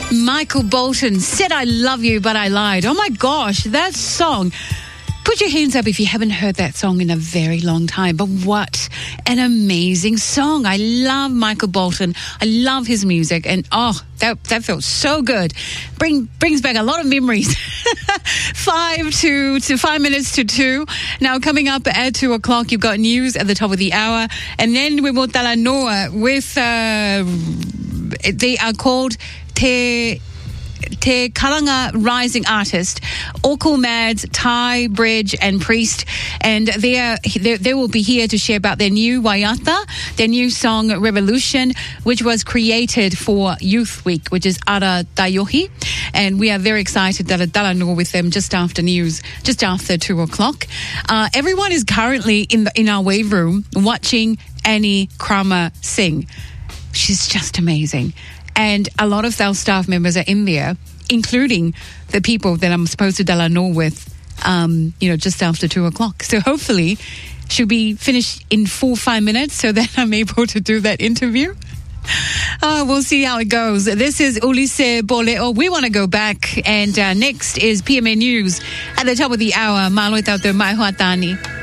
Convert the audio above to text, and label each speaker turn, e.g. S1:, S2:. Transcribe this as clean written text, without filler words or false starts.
S1: Michael Bolton, Said I Love You But I Lied. Oh my gosh, that song. Put your hands up if you haven't heard that song in a very long time. But what an amazing song. I love Michael Bolton. I love his music. And that felt so good. Brings back a lot of memories. 5 minutes to 2. Now coming up at 2 o'clock, you've got news at the top of the hour. And then we will Talanoa with, they are called Te Karanga Rising Artist, Orkle Mads, Ty, Bridge and Priest, and they will be here to share about their new Waiata, their new song Revolution, which was created for Youth Week, which is Ara Taiohi, and we are very excited that Talanoa with them just after news, just after 2 o'clock. Everyone is currently in our wave room watching Annie Kramer sing. She's just amazing. And a lot of our staff members are in there, including the people that I'm supposed to Talanoa with, just after 2 o'clock. So hopefully she'll be finished in 4-5 minutes so that I'm able to do that interview. We'll see how it goes. This is Ulisse Boleo. We want to go back. And next is PMA News at the top of the hour. Malo Tauto Mai Hoatani.